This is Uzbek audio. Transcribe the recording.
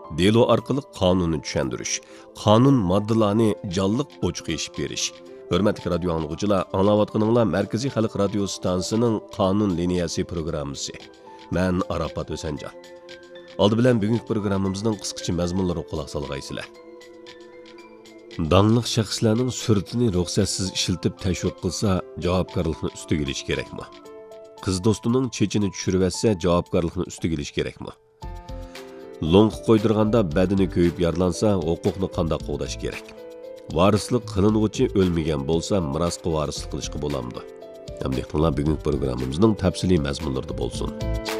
delo orqali qonunni tushuntirish, qonun moddalarini jonliq ochiq eshib berish. Hörmətli radio anlıqçılar, anlayatqanınızlar Mərkəzi Xalq Radio Stansiyasının Qanun Liniyası proqramısı. Mən Arafat Ösəncan. Aldı bilən bugünkü proqramımızın qısqaça məzmunlarına qulaq salğaysızlar. Danlıq şəxslərinin sürətini ruxsatsız işiltib təşviq qılsa, javobgarlıqni üstüge ilish kerakmi? Qız dostuning chechini tushiribətsə, javobgarlıqni üstüge ilish kerakmi? Lo'nq qo'ydirganda badini ko'yib yarlansa, huquqni qanday qo'g'dash kerak? Varislik qilinuvchi o'lmagan bo'lsa, mirosga varislik qilishga bo'lamdi. Hamda bugungi programmamizning tafsiliy mazmunlarida bo'lsin.